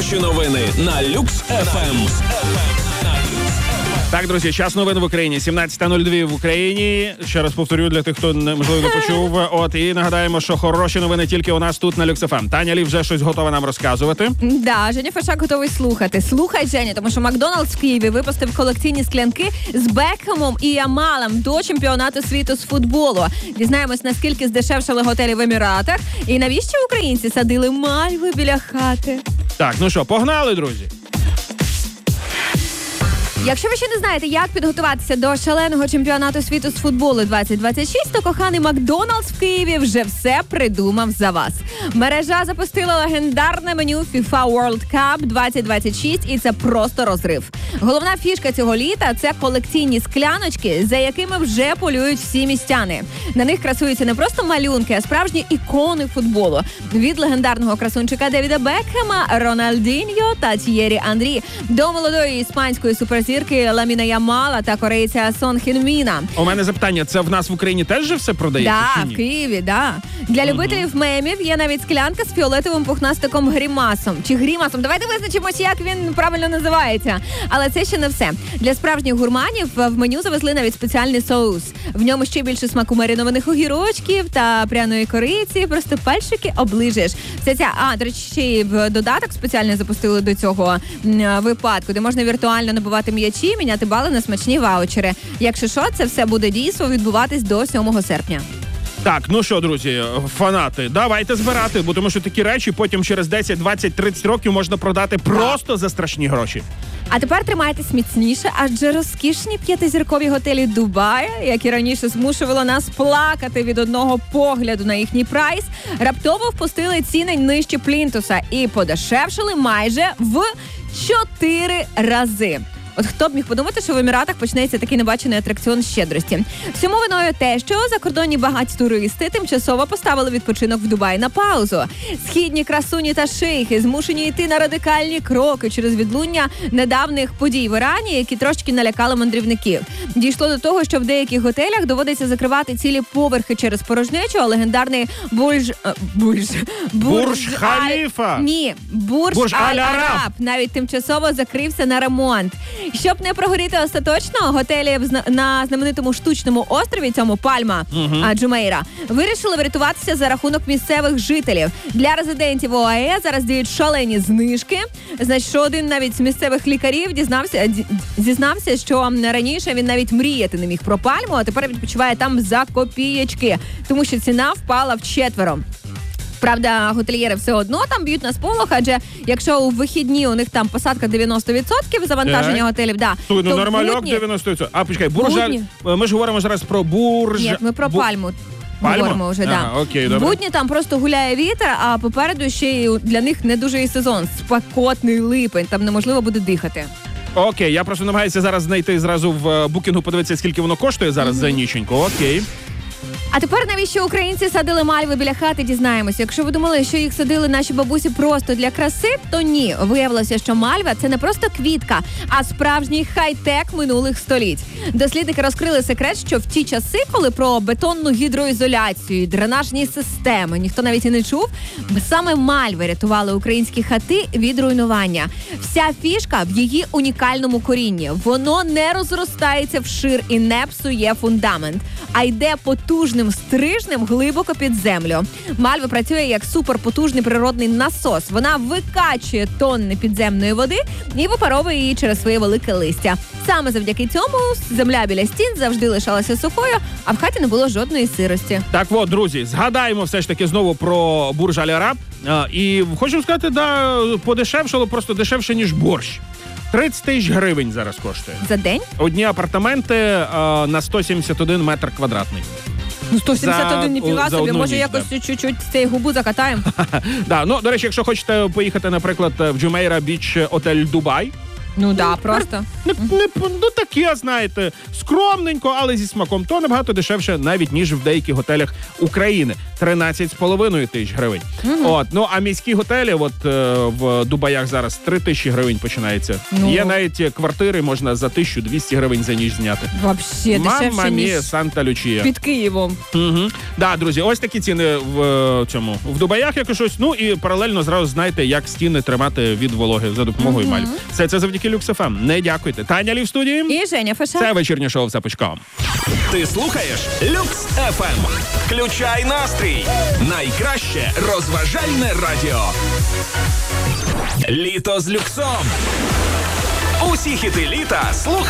Новини на Люкс ФМ. Так, друзі, час новин в Україні. 17:02 в Україні. Ще раз повторю для тих, хто, можливо, не почув. І нагадаємо, що хороші новини тільки у нас тут на Люкс ФМ. Таня Лі вже щось готова нам розказувати. Да, Женя Фершак готовий слухати. Слухай, Женя, тому що Макдональдс в Києві випустив колекційні склянки з Бекхемом і Ямалом до чемпіонату світу з футболу. Дізнаємось, наскільки здешевшали готелі в Еміратах і навіщо українці садили мальви біля хати. Так, ну що, погнали, друзі. Якщо ви ще не знаєте, як підготуватися до шаленого чемпіонату світу з футболу 2026, то коханий Макдональдс в Києві вже все придумав за вас. Мережа запустила легендарне меню FIFA World Cup 2026, і це просто розрив. Головна фішка цього літа – це колекційні скляночки, за якими вже полюють всі містяни. На них красуються не просто малюнки, а справжні ікони футболу. Від легендарного красунчика Девіда Бекхема, Рональдіньо та Т'єрі Анрі до молодої іспанської суперзірки Ламіна Ямала та корейця Сон Хін Міна. У мене запитання, це в нас в Україні теж же все продається? Да, в Києві, да. Для любителів мемів є навіть склянка з фіолетовим пухнастиком Грімасом. Чи Грімасом. Давайте визначимось, як він правильно називається. Але це ще не все. Для справжніх гурманів в меню завезли навіть спеціальний соус. В ньому ще більше смаку маринованих огірочків та пряної кориці. Просто пальчики оближеш. До речі, ще й в додаток спеціально запустили до цього випадку, де можна віртуально набувати м'ячі, міняти бали на смачні ваучери. Якщо що, це все буде дійсно відбуватись до 7 серпня. Так, ну що, друзі, фанати, давайте збирати, бо тому що такі речі потім через 10, 20, 30 років можна продати просто за страшні гроші. А тепер тримайтесь міцніше, адже розкішні 5-зіркові готелі Дубая, які раніше змушували нас плакати від одного погляду на їхній прайс, раптово впустили ціни нижче плінтуса і подешевшили майже в 4 рази. От хто б міг подумати, що в Еміратах почнеться такий небачений атракціон щедрості. Всьому виною те, що закордонні багаті туристи тимчасово поставили відпочинок в Дубаї на паузу. Східні красуні та шейхи змушені йти на радикальні кроки через відлуння недавніх подій в Ірані, які трошки налякали мандрівників. Дійшло до того, що в деяких готелях доводиться закривати цілі поверхи через порожнечу, а легендарний Бурж Халіфа? Ні, Бурж Аль-Араб навіть тимчасово закрився на ремонт. Щоб не прогоріти остаточно, готелі на знаменитому штучному острові, цьому Пальма Джумейра, вирішили врятуватися за рахунок місцевих жителів. Для резидентів ОАЕ зараз діють шалені знижки. Значить, що один навіть з місцевих лікарів зізнався, що раніше він навіть мріяти не міг про Пальму, а тепер відпочиває там за копієчки, тому що ціна впала вчетверо. Правда, готельєри все одно там б'ють на сполох, адже якщо у вихідні у них там посадка 90% завантаження готелів, то нормальок 90%. А, почекай, ми ж говоримо зараз про Бурж... Ні, ми про Пальму. Говоримо вже, окей, добре. В будні там просто гуляє вітер, а попереду ще й для них не дуже і сезон. Спекотний липень, там неможливо буде дихати. Окей, я просто намагаюся зараз знайти зразу в букінгу, подивитися, скільки воно коштує зараз за ніченьку. Окей. А тепер навіщо українці садили мальви біля хати, дізнаємося. Якщо ви думали, що їх садили наші бабусі просто для краси, то ні. Виявилося, що мальва – це не просто квітка, а справжній хай-тек минулих століть. Дослідники розкрили секрет, що в ті часи, коли про бетонну гідроізоляцію і дренажні системи ніхто навіть і не чув, саме мальви рятували українські хати від руйнування. Вся фішка в її унікальному корінні. Воно не розростається вшир і не псує фундамент, а йде потужним стрижнем глибоко під землю. Мальва працює як суперпотужний природний насос. Вона викачує тонни підземної води і випаровує її через своє велике листя. Саме завдяки цьому земля біля стін завжди лишалася сухою, а в хаті не було жодної сирості. Так от, друзі, згадаємо все ж таки знову про Бурж Аль-Араб. І хочу сказати, подешевшало, просто дешевше, ніж борщ. 30 тисяч гривень зараз коштує. За день? Одні апартаменти на 171 метр квадратний. 171, ніфіга собі, може ніч, якось чуть-чуть з цієї губу закатаємо? До речі, якщо хочете поїхати, наприклад, в Джумейра Біч Отель Дубай, Ну да, просто. Ну таке, знаєте, скромненько, але зі смаком. То набагато дешевше навіть, ніж в деяких готелях України. 13,5 тисяч гривень. От, ну а міські готелі, от в Дубаях зараз 3 тисячі гривень починається. Ну. Є навіть квартири, можна за 1200 гривень за ніч зняти. Вообще Мамма дешевше, мія, ніж Санта-Лючія. під Києвом. Угу. Да, друзі, ось такі ціни в Дубаях, як і щось. Ну і паралельно зразу знаєте, як стіни тримати від вологи за допомогою Мальв. Все це завдяки Люкс ФМ. Не дякуйте. Таня Лів в студії. І Женя Феша. Це вечірнє шоу з Сапочком. Ти слухаєш Люкс ФМ. Включай настрій. Найкраще розважальне радіо. Літо з люксом. Усі хіти літа слухай